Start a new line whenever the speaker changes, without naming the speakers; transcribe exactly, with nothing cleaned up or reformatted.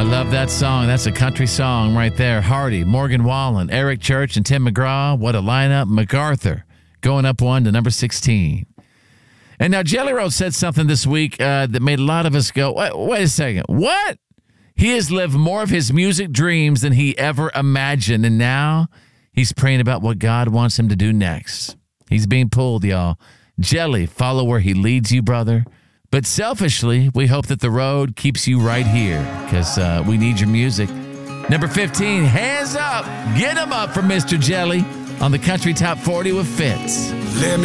I love that song. That's a country song right there. Hardy, Morgan Wallen, Eric Church, and Tim McGraw. What a lineup. MacArthur going up one to number sixteen. And now Jelly Roll said something this week uh, that made a lot of us go, wait, wait a second. What? He has lived more of his music dreams than he ever imagined. And now he's praying about what God wants him to do next. He's being pulled, y'all. Jelly, follow where he leads you, brother. But selfishly, we hope that the road keeps you right here because uh, we need your music. Number fifteen, Hands Up. Get 'em up for Mister Jelly on the Country Top forty with Fitz. Let me